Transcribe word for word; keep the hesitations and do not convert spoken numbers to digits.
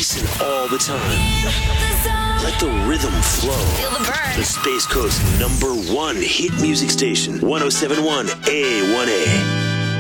Listen all the time. Let the rhythm flow. Feel the burn. The Space Coast number one hit music station, one oh seven point one A one A.